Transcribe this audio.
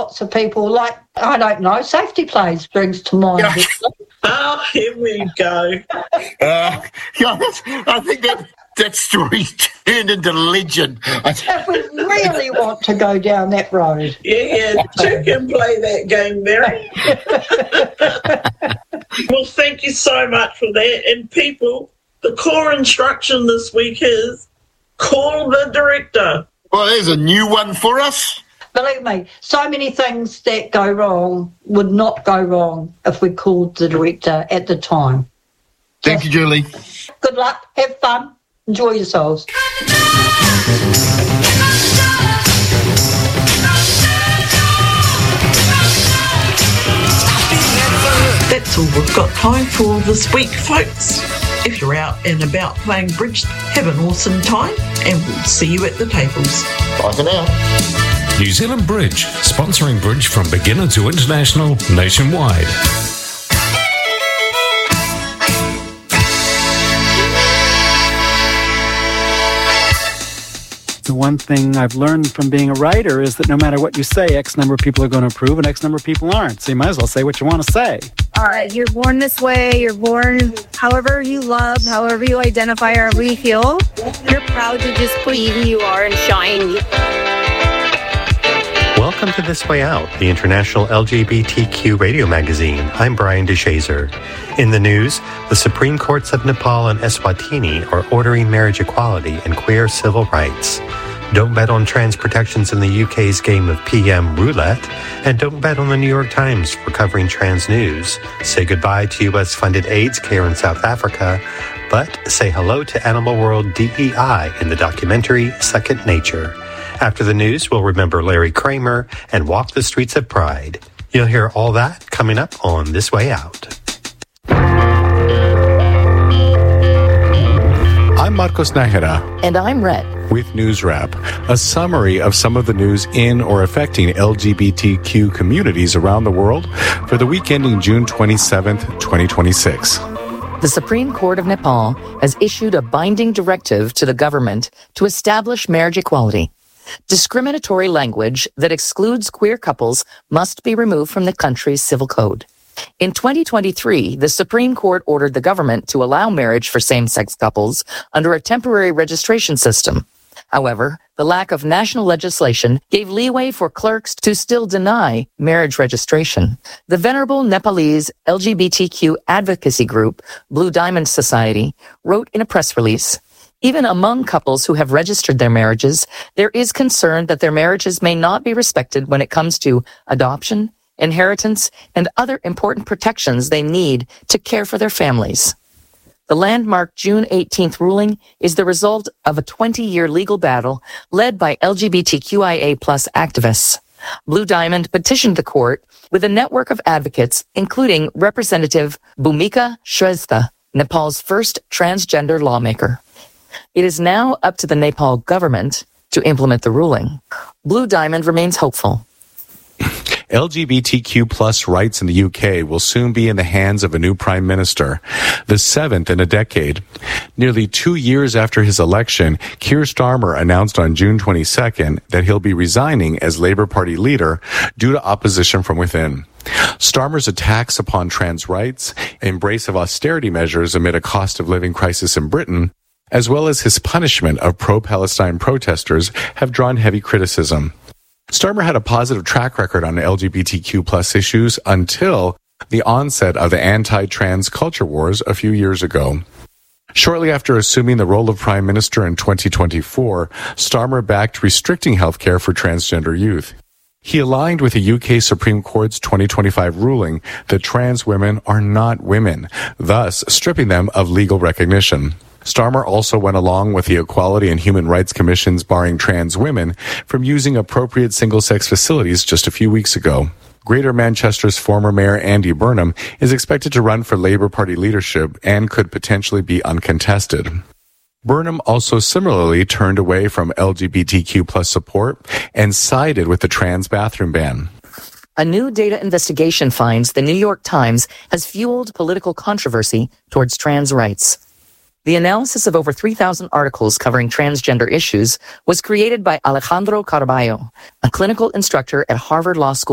lots of people, like, I don't know, Safety Plays brings to mind. Oh, here we go. I think that story's turned into legend. If we really want to go down that road. Yeah, two can play that game, Mary. Well, thank you so much for that. And people, the core instruction this week is call the director. Well, there's a new one for us. Believe me, so many things that go wrong would not go wrong if we called the director at the time. Thank you, Julie. Good luck, have fun, enjoy yourselves. That's all we've got time for this week, folks. If you're out and about playing bridge, have an awesome time, and we'll see you at the tables. Bye for now. New Zealand Bridge, sponsoring bridge from beginner to international nationwide. The one thing I've learned from being a writer is that no matter what you say, X number of people are going to approve and X number of people aren't. So you might as well say what you want to say. You're born this way. You're born however you love, however you identify, however you feel. You're proud to just be who you are and shine. Welcome to This Way Out, the international LGBTQ radio magazine. I'm Brian DeShazer. In the news, the Supreme Courts of Nepal and Eswatini are ordering marriage equality and queer civil rights. Don't bet on trans protections in the UK's game of PM Roulette, and don't bet on the New York Times for covering trans news. Say goodbye to US-funded AIDS care in South Africa, but say hello to Animal World DEI in the documentary Second Nature. After the news, we'll remember Larry Kramer and walk the streets of Pride. You'll hear all that coming up on This Way Out. I'm Marcos Nájera. And I'm Rhett. With News Wrap, a summary of some of the news in or affecting LGBTQ communities around the world for the week ending June 27th, 2026. The Supreme Court of Nepal has issued a binding directive to the government to establish marriage equality. Discriminatory language that excludes queer couples must be removed from the country's civil code. In 2023, the Supreme Court ordered the government to allow marriage for same-sex couples under a temporary registration system. However, the lack of national legislation gave leeway for clerks to still deny marriage registration. The venerable Nepalese LGBTQ advocacy group, Blue Diamond Society, wrote in a press release, "Even among couples who have registered their marriages, there is concern that their marriages may not be respected when it comes to adoption, inheritance, and other important protections they need to care for their families." The landmark June 18th ruling is the result of a 20-year legal battle led by LGBTQIA+ activists. Blue Diamond petitioned the court with a network of advocates, including Representative Bhumika Shrestha, Nepal's first transgender lawmaker. It is now up to the Nepal government to implement the ruling. Blue Diamond remains hopeful. LGBTQ+ rights in the UK will soon be in the hands of a new prime minister, the seventh in a decade. Nearly 2 years after his election, Keir Starmer announced on June 22nd that he'll be resigning as Labour Party leader due to opposition from within. Starmer's attacks upon trans rights, embrace of austerity measures amid a cost of living crisis in Britain, as well as his punishment of pro-Palestine protesters have drawn heavy criticism. Starmer had a positive track record on LGBTQ+ issues until the onset of the anti-trans culture wars a few years ago. Shortly after assuming the role of Prime Minister in 2024, Starmer backed restricting healthcare for transgender youth. He aligned with the UK Supreme Court's 2025 ruling that trans women are not women, thus stripping them of legal recognition. Starmer also went along with the Equality and Human Rights Commission's barring trans women from using appropriate single-sex facilities just a few weeks ago. Greater Manchester's former mayor Andy Burnham is expected to run for Labour Party leadership and could potentially be uncontested. Burnham also similarly turned away from LGBTQ+ support and sided with the trans bathroom ban. A new data investigation finds the New York Times has fueled political controversy towards trans rights. The analysis of over 3,000 articles covering transgender issues was created by Alejandro Carballo, a clinical instructor at Harvard Law School